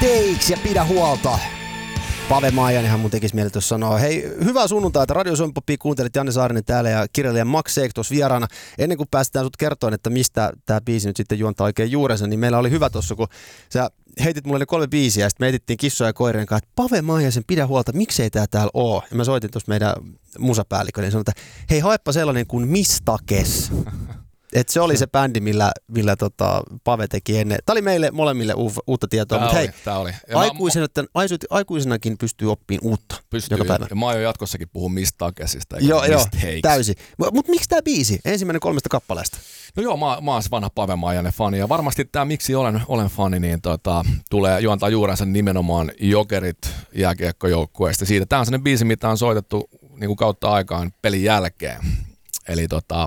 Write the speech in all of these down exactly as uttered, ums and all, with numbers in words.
Mistakes ja pidä huolta. Pave Maijanenhan mun tekisi mieli tuossa sanoa. Hei, hyvää sunnuntaita. Radio Suomi Popia kuuntelit Janne Saarinen täällä ja kirjailija Max Seek tuossa vieraana. Ennen kuin päästään sut kertomaan, että mistä tämä biisi nyt sitten juontaa oikein juurensa, niin meillä oli hyvä tuossa, kun sä heitit mulle ne kolme biisiä ja sitten me etittiin kissoja ja koirien kanssa, että Pave Maijasen pidä huolta, miksei tää täällä oo. Ja mä soitin tuossa meidän musapäällikölle ja sanoin, että hei, haepa sellainen kuin Mistakes. Että se oli se bändi, millä, millä tota Pave teki ennen. Tämä oli meille molemmille u- uutta tietoa, mutta hei, aikuisena, mä, aikuisenakin pystyy oppimaan uutta pystyy, joka päivä. Ja mä aion jatkossakin puhua Mistakesista. Joo, joo, täysin. Mutta mut miksi tämä biisi? Ensimmäinen kolmesta kappaleesta. No joo, mä, mä oon vanha Pave Maijanen fani ja varmasti tämä miksi olen, olen fani, niin tota, tulee juontaa juurensa nimenomaan Jokerit jääkiekkojoukkueesta. Siitä tämä on sellainen biisi, mitä on soitettu niin kuin kautta aikaan pelin jälkeen. Eli tota...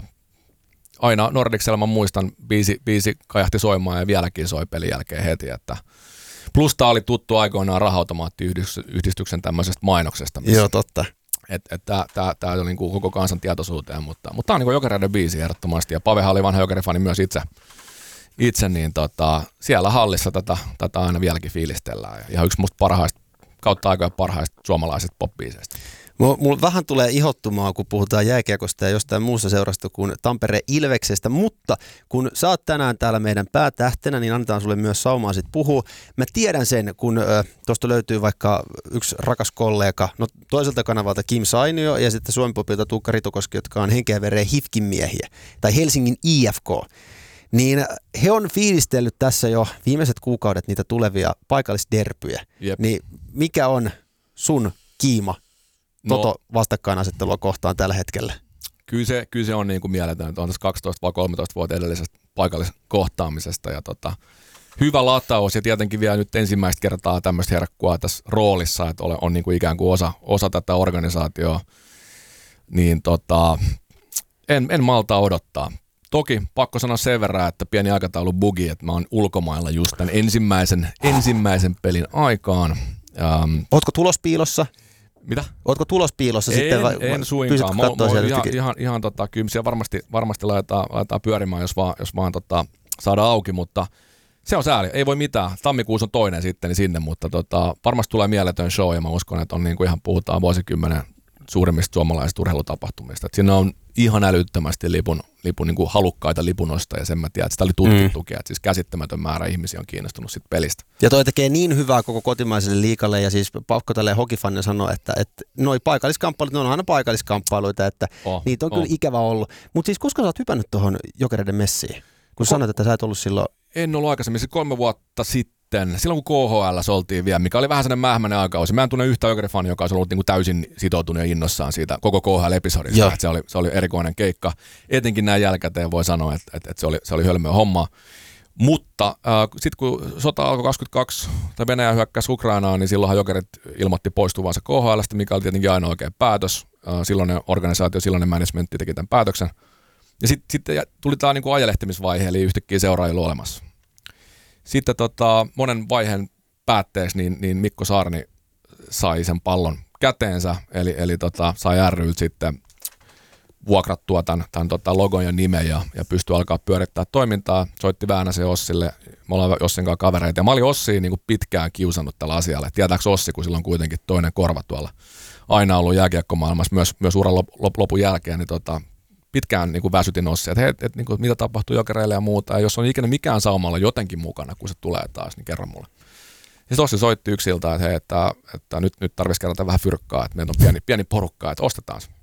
Aina Nordicselman muistan, biisi, biisi kajahti soimaan ja vieläkin soi pelin jälkeen heti. Että plus tää oli tuttu aikoinaan Raha-automaattiyhdistyksen tämmöisestä mainoksesta. Missä, joo, totta. Että et tää, tää, tää oli niinku koko kansan tietoisuuteen, mutta, mutta tää on niinku Jokereiden biisi ehdottomasti. Ja Pavehan oli vanha Jokerifani myös itse, itse niin tota, siellä hallissa tätä, tätä aina vieläkin fiilistellään. Ja yksi musta parhaista, kautta aikojen parhaista suomalaisista pop-biiseistä. Mulla vähän tulee ihottumaan, kun puhutaan jääkiekosta ja jostain muusta seurasta kuin Tampereen Ilveksestä, mutta kun sä oot tänään täällä meidän päätähtenä, niin annetaan sulle myös saumaa sit puhua. Mä tiedän sen, kun äh, tuosta löytyy vaikka yksi rakas kollega, no toiselta kanavalta Kim Sainio ja sitten Suomi Popilta Tuukka Ritokoski, jotka on henkeä vereen H I F K:n miehiä, tai Helsingin I F K. Niin he on fiilistellyt tässä jo viimeiset kuukaudet niitä tulevia paikallisderpyjä. Jep. Niin mikä on sun kiima Toto vastakkainasettelua kohtaan tällä hetkellä? Kyllä se, kyllä se on niin kuin mieletön, että on tässä kaksitoista vai kolmetoista vuotta edellisestä paikalliskohtaamisesta ja tota, hyvä lataus ja tietenkin vielä nyt ensimmäistä kertaa tämmöistä herkkua tässä roolissa, että on, on niin kuin ikään kuin osa, osa tätä organisaatioa, niin tota, en, en malta odottaa. Toki pakko sanoa sen verran, että pieni aikataulu bugi, että mä oon ulkomailla just tämän ensimmäisen, ensimmäisen pelin aikaan. Ähm, Ootko tulospiilossa? Mitä? Ootko tulospiilossa en, sitten vai en suinkaan. Mä, mä ihan, ihan, ihan tota, kyllä siellä varmasti, varmasti laitetaan, laitetaan pyörimään, jos vaan, jos vaan tota, saadaan auki, mutta se on sääli. Ei voi mitään. Tammikuussa on toinen sitten niin sinne, mutta tota, varmasti tulee mieletön show ja mä uskon, että on niin kuin ihan puhutaan vuosikymmenen suurimmista suomalaisista urheilutapahtumista. Et siinä on ihan älyttömästi lipun, lipun niin kuin halukkaita lipunosta ja sen mä tiedän, että sitä oli tutkittukin, mm. että siis käsittämätön määrä ihmisiä on kiinnostunut sit pelistä. Ja toi tekee niin hyvää koko kotimaiselle liikalle ja siis pakko tälleen hokifanne sanoa, että, että noi paikalliskamppailut, ne on aina paikalliskamppailuita, että oh, niitä on oh. kyllä ikävä ollut. Mutta siis koska sä oot hypännyt tuohon Jokereiden messiin? Kun Ko- sanoit, että sä et ollut silloin... En ollut aikaisemmin, se kolme vuotta sitten. Silloin kun K H L oltiin vielä, mikä oli vähän sellainen mähmäinen aikausi. Mä en tunne yhtä Jokerifania, joka olisi ollut niin kuin täysin sitoutunut ja innossaan siitä koko K H L-episodista. Se oli, se oli erikoinen keikka. Etenkin näin jälkikäteen voi sanoa, että, että, että se oli, se oli hölmöä hommaa. Mutta äh, sitten kun sota alkoi kaksikymmentäkaksi, tai Venäjä hyökkäsi Ukrainaan, niin silloinhan Jokerit ilmoitti poistuvansa K H L:stä, mikä oli tietenkin ainoa oikea päätös. Äh, silloinen organisaatio, silloinen managementti teki tämän päätöksen. Ja sitten sit tuli tämä niin ajelehtimisvaihe, eli yhtäkkiä seuraajilla olemassa. Sitten tota, monen vaiheen päätteeksi niin, niin Mikko Saarni sai sen pallon käteensä, eli, eli tota, sai ry:ltä sitten vuokrattua tämän, tämän tota, logon ja nimen ja, ja pystyi alkaa pyörittää toimintaa. Soitti Väänäsen Ossille, me ollaan Ossin kanssa kavereita ja mä olin Ossia niin kuin pitkään kiusannut tällä asialla. Tietääkö Ossi, kun sillä on kuitenkin toinen korva tuolla aina ollut jääkiekkomaailmassa myös, myös uran lop, lop, lopun jälkeen, niin tota, pitkään niin kuin väsytin Ossia, että hei, et, et, niin kuin, mitä tapahtuu Jokereille ja muuta. Ja jos on ikinä mikään saumalla jotenkin mukana, kun se tulee taas, niin kerro mulle. Ja Ossi soitti yksiltä, että, hei, että, että nyt, nyt tarvitsisi kerätä vähän fyrkkaa, että meillä on pieni, pieni porukka, että ostetaan se.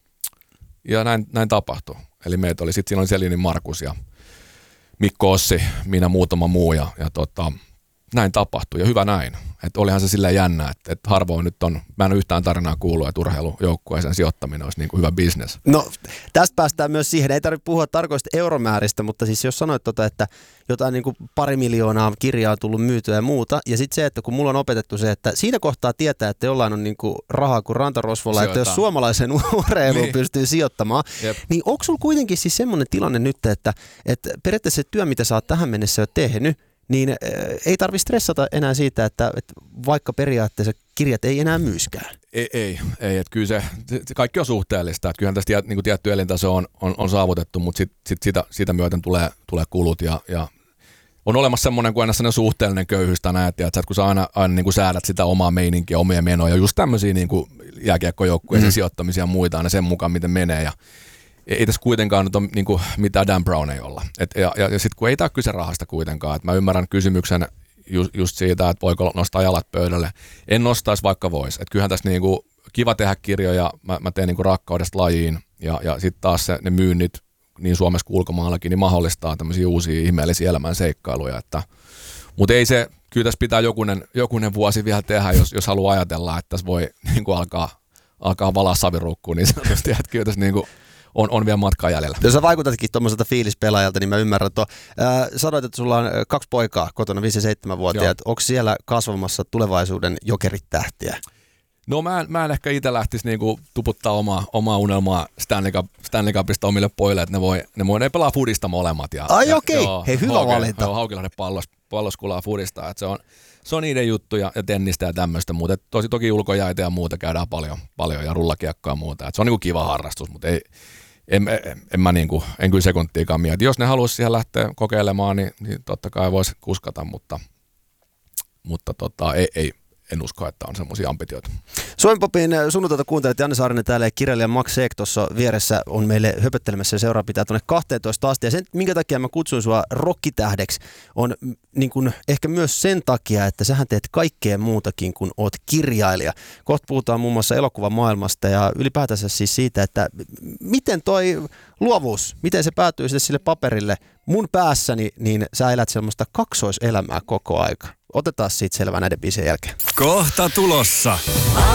Ja näin, näin tapahtui. Eli meitä oli sitten, siinä oli Selinin Markus ja Mikko Ossi, minä muutama muu ja, ja tota, näin tapahtui ja hyvä näin. Että olihan se silleen jännä, että, että harvoin nyt on, mä en ole yhtään tarinaa kuullut, että urheilujoukkueeseen sijoittaminen olisi niin kuin hyvä bisnes. No tästä päästään myös siihen, ei tarvitse puhua tarkoista euromääristä, mutta siis jos sanoit tota, että jotain niin kuin pari miljoonaa kirjaa on tullut myytyä ja muuta, ja sitten se, että kun mulla on opetettu se, että siinä kohtaa tietää, että jollain on niin kuin rahaa kuin rantarosvolla, sijoittaa. Että jos suomalaisen urheiluun niin pystyy sijoittamaan, Jep. niin onko sulla kuitenkin siis semmoinen tilanne nyt, että, että periaatteessa se työ, mitä sä oot tähän mennessä jo tehnyt, niin äh, ei tarvitse stressata enää siitä, että, että vaikka periaatteessa kirjat ei enää myyskään. Ei, ei, ei että kyllä se, se kaikki on suhteellista, että kyllähän tästä niin kuin tietty elintaso on, on, on saavutettu, mutta sit, sit sitä, sitä myöten tulee, tulee kulut ja, ja on olemassa semmoinen kuin aina sellainen suhteellinen köyhyys tai näet, että kun sä aina, aina niin kuin säädät sitä omaa meininkiä, omia menoja, just tämmöisiä niin kuin jääkiekkojoukkueisiin mm. sijoittamisia ja muita aina sen mukaan, miten menee. Ja ei tässä kuitenkaan nyt ole niin kuin mitään Dan Brown ei olla. Et, ja ja, ja sitten kun ei tämä kyse rahasta kuitenkaan, että mä ymmärrän kysymyksen just, just siitä, että voiko nostaa jalat pöydälle. En nostaisi vaikka vois. Että kyllähän tässä niin kuin kiva tehdä kirjoja, mä, mä teen niin kuin rakkaudesta lajiin ja, ja sitten taas se, ne myynnit niin Suomessa kuin ulkomaallakin, niin mahdollistaa tämmöisiä uusia ihmeellisiä elämän seikkailuja. Että, mutta ei se, kyllä tässä pitää jokunen, jokunen vuosi vielä tehdä, jos, jos haluaa ajatella, että tässä voi niin kuin alkaa, alkaa valaa saviruukkuun niin sanotusti, että kyllä tässä niin kuin on, on vielä matkaa jäljellä. Jos sä vaikutatkin tuommoiselta fiilispelaajalta, niin mä ymmärrän, että äh, sanoit, että sulla on kaksi poikaa kotona, viisi- ja seitsemänvuotiaat. Onko siellä kasvamassa tulevaisuuden jokeritähtiä? No mä en, mä en ehkä itse lähtisi niinku tuputtaa omaa, omaa unelmaa Stanley, Cup, Stanley Cupista omille pojille, että ne voi, ne voi ne pelaa fudista molemmat. Ja, Ai ja, okei, okay. Hei hyvä Hauke, valinta. Joo, Haukilahden pallos, palloskulaa fudistaa, että se on, se on niiden juttu ja, ja tennistä ja tämmöistä, mutta tosi toki ulkojäitä ja muuta käydään paljon, paljon ja rullakiekkoa ja muuta, että se on niinku kiva harrastus, mutta ei, en, en, en mä niinku, en kyllä sekuntiikaan mieti. Jos ne haluaisi siihen lähteä kokeilemaan, niin, niin totta kai voisi kuskata, mutta, mutta tota, ei, ei en usko, että on semmoisia ambitioita. Suomen Popin sunnuntaita kuuntelet, Janne Saarinen täällä ja kirjailija Max Seek tuossa vieressä on meille höpöttelemässä ja seuraa pitää tuonne kahteentoista asti. Ja sen, minkä takia mä kutsuin sua rokkitähdeksi, on niin kun, ehkä myös sen takia, että sähän teet kaikkea muutakin kuin oot kirjailija. Kohta puhutaan muun muassa elokuvamaailmasta ja ylipäätänsä siis siitä, että miten toi luovuus, miten se päätyy sitten sille paperille. Mun päässäni, niin sä elät sellaista kaksoiselämää koko aika. Otetaan siitä selvää näiden biisien jälkeen. Kohta tulossa.